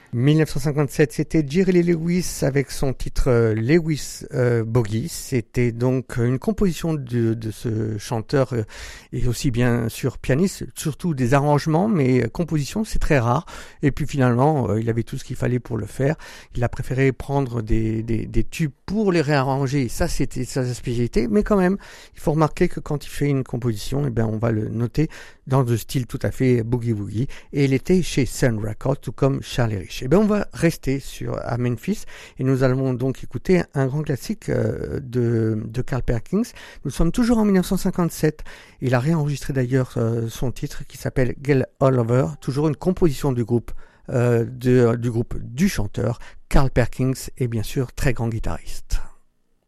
1957, c'était Jerry Lee Lewis avec son titre Lewis Boogie. C'était donc une composition de ce chanteur et aussi bien sûr pianiste, surtout des arrangements, mais composition c'est très rare. Et puis finalement, il avait tout ce qu'il fallait pour le faire. Il a préféré prendre des tubes pour les réarranger. Ça, c'était sa spécialité. Mais quand même, il faut remarquer que quand il fait une composition, eh bien, on va le noter dans un style tout à fait boogie-woogie. Et il était chez Sun Records, tout comme Charlie Rich. Eh bien, on va rester à Memphis et nous allons donc écouter un grand classique de Carl Perkins. Nous sommes toujours en 1957. Il a réenregistré d'ailleurs son titre qui s'appelle Get All Over, toujours une composition du groupe du chanteur Carl Perkins et bien sûr très grand guitariste.